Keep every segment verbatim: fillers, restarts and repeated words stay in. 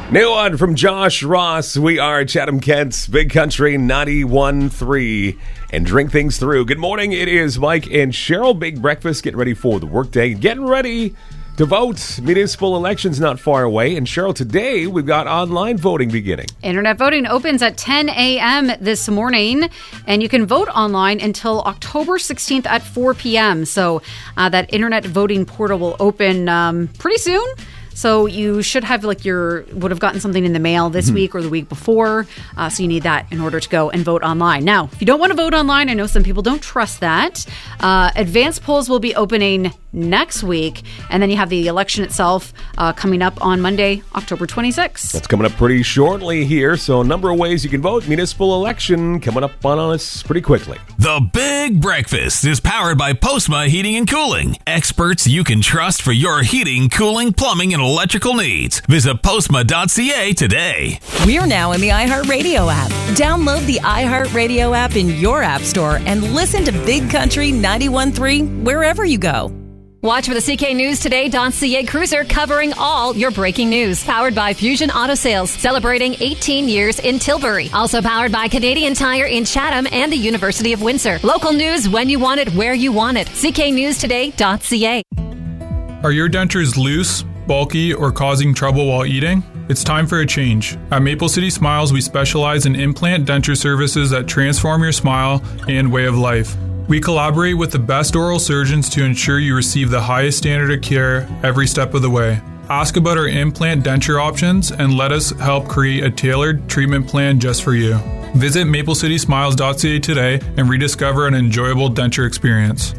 New one from Josh Ross. We are Chatham Kent's Big Country ninety-one point three and drink things through. Good morning. It is Mike and Cheryl. Big breakfast. Getting ready for the workday. Getting ready to vote. Municipal elections not far away. And Cheryl, today we've got online voting beginning. Internet voting opens at ten a.m. this morning, and you can vote online until October sixteenth at four p.m. So uh, that internet voting portal will open um, pretty soon. So you should have like your would have gotten something in the mail this mm-hmm. week or the week before. Uh, so you need that in order to go and vote online. Now, if you don't want to vote online, I know some people don't trust that. Uh, advanced polls will be opening next week. And then you have the election itself uh, coming up on Monday, October twenty-sixth. That's coming up pretty shortly here. So a number of ways you can vote. Municipal election coming up on us pretty quickly. The Big Breakfast is powered by Postma Heating and Cooling. Experts you can trust for your heating, cooling, plumbing, and electrical needs. Visit postma dot c a today. We're now in the iHeartRadio app. Download the iHeartRadio app in your app store and listen to Big Country ninety-one point three wherever you go. Watch for the C K News Today .ca cruiser covering all your breaking news. Powered by Fusion Auto Sales, celebrating eighteen years in Tilbury. Also powered by Canadian Tire in Chatham and the University of Windsor. Local news when you want it, where you want it. C K News Today .ca. Are your dentures loose, bulky, or causing trouble while eating? It's time for a change. At Maple City Smiles, we specialize in implant denture services that transform your smile and way of life. We collaborate with the best oral surgeons to ensure you receive the highest standard of care every step of the way. Ask about our implant denture options and let us help create a tailored treatment plan just for you. Visit maple city smiles dot c a today and rediscover an enjoyable denture experience.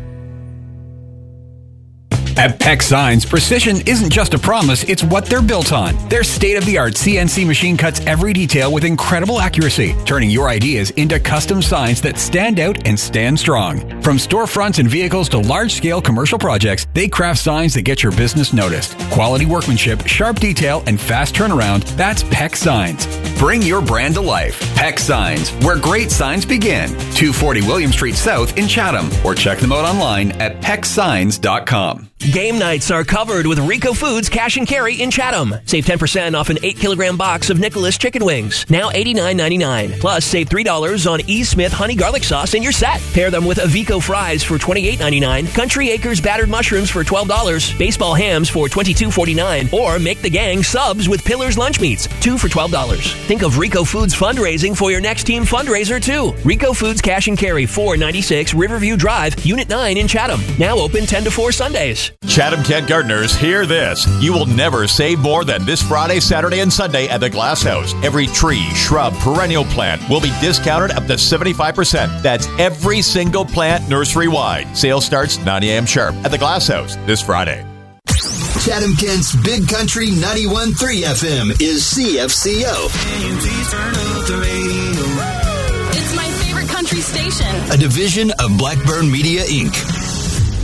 At Peck Signs, precision isn't just a promise, it's what they're built on. Their state-of-the-art C N C machine cuts every detail with incredible accuracy, turning your ideas into custom signs that stand out and stand strong. From storefronts and vehicles to large-scale commercial projects, they craft signs that get your business noticed. Quality workmanship, sharp detail, and fast turnaround, that's Peck Signs. Bring your brand to life. Peck Signs, where great signs begin. two forty William Street South in Chatham, or check them out online at peck signs dot com. Game nights are covered with Rico Foods Cash and Carry in Chatham. Save ten percent off an eight kilogram box of Nicholas chicken wings, now eighty-nine ninety-nine. Plus, save three dollars on E. Smith honey garlic sauce in your set. Pair them with Avico fries for twenty-eight ninety-nine, Country Acres battered mushrooms for twelve dollars, baseball hams for twenty-two forty-nine, or make the gang subs with Pillar's lunch meats, two for twelve dollars. Think of Rico Foods fundraising for your next team fundraiser, too. Rico Foods Cash and Carry, four ninety-six Riverview Drive, Unit nine in Chatham. Now open ten to four Sundays. Chatham Kent Gardeners, hear this. You will never save more than this Friday, Saturday, and Sunday at the Glass House. Every tree, shrub, perennial plant will be discounted up to seventy-five percent. That's every single plant nursery-wide. Sale starts nine a.m. sharp at the Glass House this Friday. Chatham Kent's Big Country ninety-one point three F M is C F C O. It's my favorite country station. A division of Blackburn Media, Incorporated.